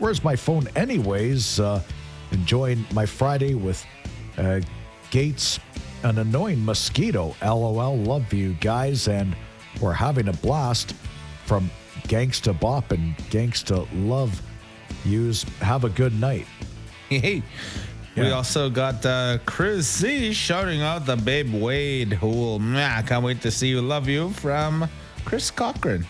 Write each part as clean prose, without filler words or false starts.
where's my phone anyways? Enjoying my Friday with Gates, an annoying mosquito. LOL, love you guys, and we're having a blast from Gangsta Bop and Gangsta Love Yous. Have a good night. Hey, we also got Chris Z shouting out the Babe Wade. I can't wait to see you. Love you from Chris Cochran.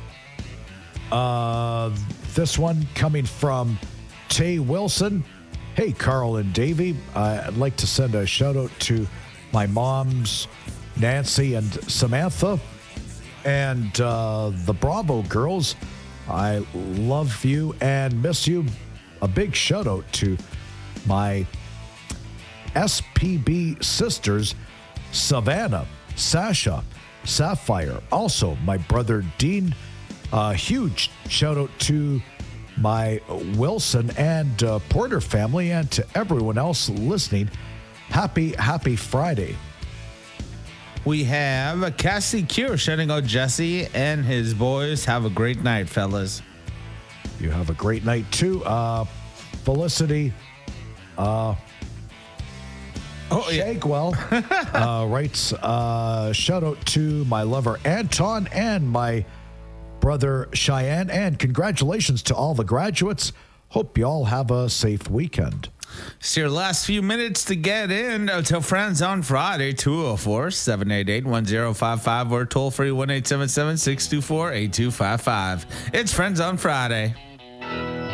This one coming from Tay Wilson. Hey, Carl and Davey. I'd like to send a shout out to my moms, Nancy and Samantha, and the Bravo girls. I love you and miss you. A big shout out to my SPB sisters, Savannah, Sasha, Sapphire. Also, my brother Dean. Huge shout out to my Wilson and Porter family, and to everyone else listening. Happy Friday. We have Cassie Cure shouting out Jesse and his boys. Have a great night, fellas. You have a great night too. Felicity Shagwell writes, shout out to my lover Anton and my brother Cheyenne, and congratulations to all the graduates. Hope you all have a safe weekend. It's your last few minutes to get in to Friends on Friday, 204-788-1055 or toll free 1-877-624-8255. It's Friends on Friday.